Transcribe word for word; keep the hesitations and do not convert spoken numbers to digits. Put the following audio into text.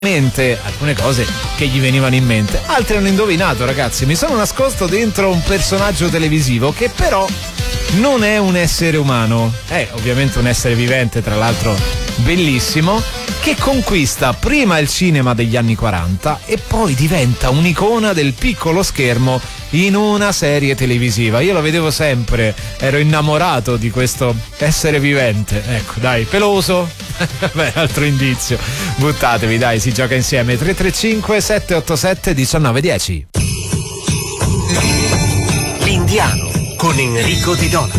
alcune cose che gli venivano in mente. Altri hanno indovinato, ragazzi. Mi sono nascosto dentro un personaggio televisivo che però non è un essere umano, è ovviamente un essere vivente, tra l'altro bellissimo, che conquista prima il cinema degli anni quaranta e poi diventa un'icona del piccolo schermo in una serie televisiva. Io lo vedevo sempre, ero innamorato di questo essere vivente. Ecco, dai, peloso. Beh, altro indizio. Buttatevi, dai, si gioca insieme. Tre tre cinque sette otto sette uno nove uno zero. L'Indiano con Enrico Di Dona.